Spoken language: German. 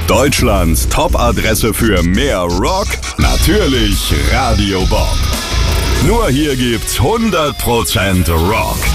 Deutschlands Top-Adresse für mehr Rock? Natürlich Radio Bob. Nur hier gibt's 100% Rock.